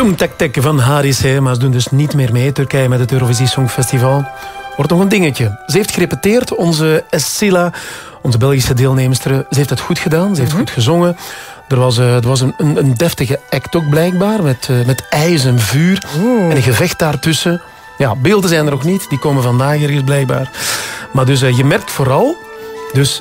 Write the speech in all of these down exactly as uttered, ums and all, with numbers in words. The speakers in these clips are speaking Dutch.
Tum Tak Tak van Haris, maar ze doen dus niet meer mee. Turkije met het Eurovisie Songfestival. Wordt nog een dingetje. Ze heeft gerepeteerd, onze Essila, onze Belgische deelnemster. Ze heeft het goed gedaan, ze heeft mm-hmm. goed gezongen. Er was, uh, er was een, een, een deftige act ook blijkbaar, met, uh, met ijs en vuur. Oeh. En een gevecht daartussen. Ja, beelden zijn er nog niet, die komen vandaag ergens blijkbaar. Maar dus uh, je merkt vooral, dus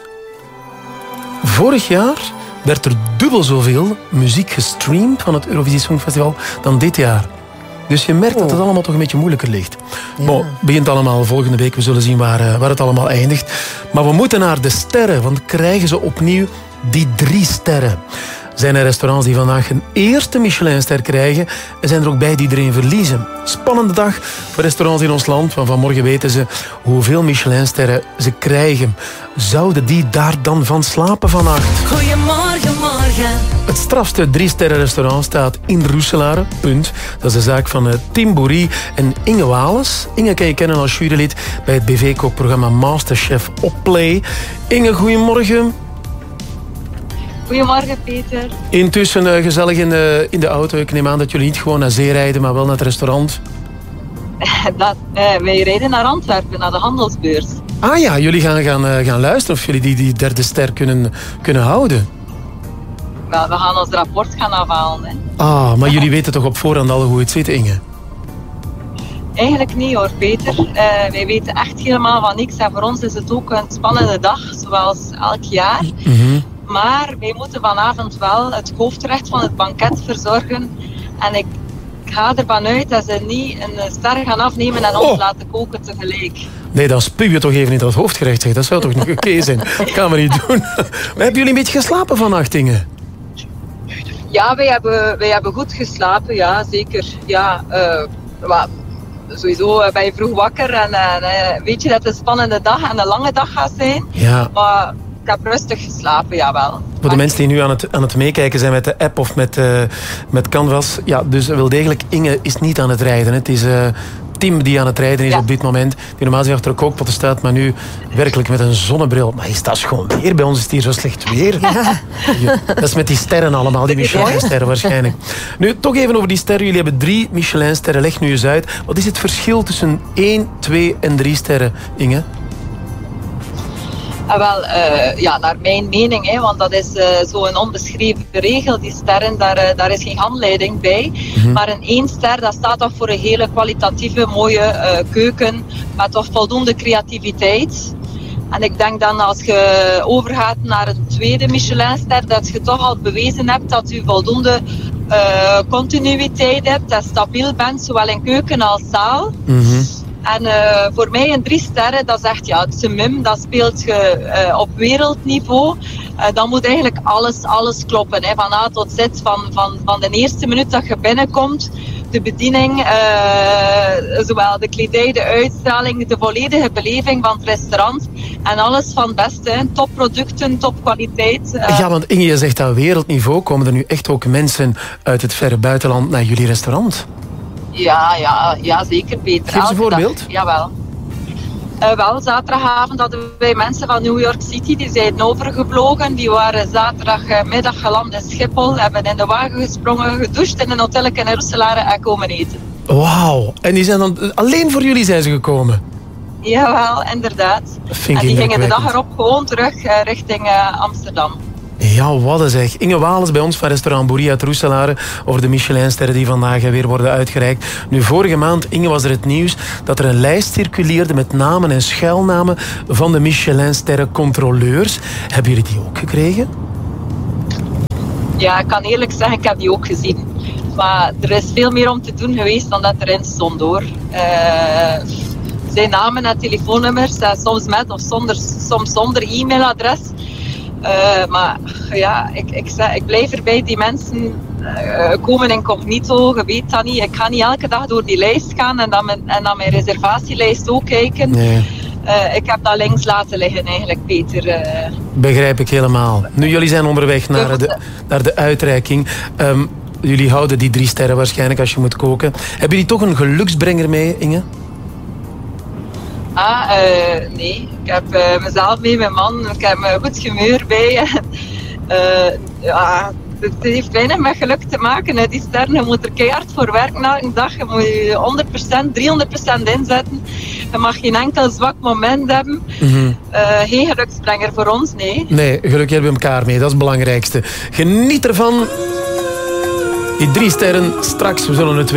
vorig jaar werd er dubbel zoveel muziek gestreamd van het Eurovisie Songfestival dan dit jaar. Dus je merkt oh. dat het allemaal toch een beetje moeilijker ligt. Ja. Bon, het begint allemaal volgende week. We zullen zien waar, uh, waar het allemaal eindigt. Maar we moeten naar de sterren, want krijgen ze opnieuw die drie sterren. Zijn er restaurants die vandaag een eerste Michelinster krijgen en zijn er ook bij die er een verliezen. Spannende dag voor restaurants in ons land, want vanmorgen weten ze hoeveel Michelinsterren ze krijgen. Zouden die daar dan van slapen vannacht? Goedemorgen, morgen. Het strafste drie-sterren restaurant staat in Roeselare, punt. Dat is de zaak van uh, Tim Boerie en Inge Wales. Inge kan je kennen als jurylid bij het B V-kookprogramma Masterchef op Play. Inge, goedemorgen. Goedemorgen, Peter. Intussen uh, gezellig in de, in de auto. Ik neem aan dat jullie niet gewoon naar zee rijden, maar wel naar het restaurant. dat, uh, wij rijden naar Antwerpen, naar de handelsbeurs. Ah ja, jullie gaan, gaan, uh, gaan luisteren of jullie die, die derde ster kunnen, kunnen houden. Wel, we gaan ons rapport gaan afhalen. Hè. Ah, maar jullie weten toch op voorhand al hoe het zit, Inge? Eigenlijk niet hoor, Peter. Uh, wij weten echt helemaal van niks. En voor ons is het ook een spannende dag, zoals elk jaar. Mm-hmm. Maar wij moeten vanavond wel het hoofdgerecht van het banket verzorgen. En ik ga ervan uit dat ze niet een ster gaan afnemen en ons oh. laten koken tegelijk. Nee, dan spuw je toch even in dat hoofdgerecht. Zeg. Dat zou toch niet oké zijn? Dat gaan we niet doen. Maar hebben jullie een beetje geslapen vannacht, Inge? Ja, wij hebben, wij hebben goed geslapen, ja, zeker. Ja, uh, well, sowieso ben je vroeg wakker en uh, weet je dat het een spannende dag en een lange dag gaat zijn. Ja. Maar ik heb rustig geslapen, jawel. Voor de mensen die nu aan het, aan het meekijken zijn met de app of met, uh, met Canvas. Ja, dus wel degelijk, Inge is niet aan het rijden. Het is uh, Tim die aan het rijden is ja. op dit moment. Die normaal zich achter de kookpotten staat, maar nu werkelijk met een zonnebril. Maar is dat gewoon weer? Bij ons is het hier zo slecht weer. Ja. Ja, dat is met die sterren allemaal, die Michelin-sterren waarschijnlijk. Nu, toch even over die sterren. Jullie hebben drie Michelin-sterren. Leg nu eens uit. Wat is het verschil tussen één, twee en drie sterren, Inge? Ah, wel, uh, ja, naar mijn mening, hè, want dat is uh, zo'n onbeschreven regel, die sterren, daar, uh, daar is geen handleiding bij. Mm-hmm. Maar een één ster, dat staat toch voor een hele kwalitatieve, mooie uh, keuken, met toch voldoende creativiteit. En ik denk dan als je overgaat naar een tweede Michelinster, dat je toch al bewezen hebt dat je voldoende uh, continuïteit hebt en stabiel bent, zowel in keuken als zaal. Mm-hmm. En uh, voor mij een drie sterren, dat is echt, ja, het summum, dat speelt je uh, op wereldniveau. Uh, dan moet eigenlijk alles, alles kloppen, hè, van A tot Z, van, van, van de eerste minuut dat je binnenkomt, de bediening, uh, zowel de kledij, de uitstraling, de volledige beleving van het restaurant en alles van het beste, hè, topproducten, topkwaliteit. Uh. Ja, want Inge, je zegt aan wereldniveau, komen er nu echt ook mensen uit het verre buitenland naar jullie restaurant? Ja, ja, ja, zeker, Peter. Geef eens een voorbeeld. Dag, jawel. Uh, wel, zaterdagavond hadden wij mensen van New York City, die zijn overgevlogen. Die waren zaterdagmiddag geland in Schiphol, hebben in de wagen gesprongen, gedoucht in een hotel in Roeselare en komen eten. Wauw, en die zijn dan alleen voor jullie zijn ze gekomen? Jawel, inderdaad. En die gingen de dag erop gewoon terug uh, richting uh, Amsterdam. Ja, wat een zeg. Inge Wales bij ons van restaurant Boerie uit Roeselare over de Michelinsterren die vandaag weer worden uitgereikt. Nu, vorige maand, Inge, was er het nieuws dat er een lijst circuleerde met namen en schuilnamen van de Michelinsterren controleurs. Hebben jullie die ook gekregen? Ja, ik kan eerlijk zeggen, ik heb die ook gezien. Maar er is veel meer om te doen geweest dan dat erin stond, hoor. Uh, zijn namen en telefoonnummers, uh, soms met of zonder, soms zonder e-mailadres. Uh, maar ja, ik, ik, zeg, ik blijf erbij, die mensen uh, komen incognito, je weet dat niet. Ik ga niet elke dag door die lijst gaan en dan mijn, en dan mijn reservatielijst ook kijken. Nee. Uh, ik heb dat links laten liggen eigenlijk, Peter. Uh. Begrijp ik helemaal. Nu, jullie zijn onderweg naar de, naar de uitreiking. Um, jullie houden die drie sterren waarschijnlijk als je moet koken. Hebben jullie toch een geluksbrenger mee, Inge? Ah, uh, nee. Ik heb uh, mezelf mee, mijn man. Ik heb een goed humeur bij. uh, ja, het heeft weinig met geluk te maken. Hè. Die sterren, je moet er keihard voor werken elke dag. Je moet je honderd procent, driehonderd procent inzetten. Je mag geen enkel zwak moment hebben. Mm-hmm. Uh, geen geluksbrenger voor ons, nee. Nee, geluk hebben we elkaar mee. Dat is het belangrijkste. Geniet ervan. Die drie sterren straks, we zullen het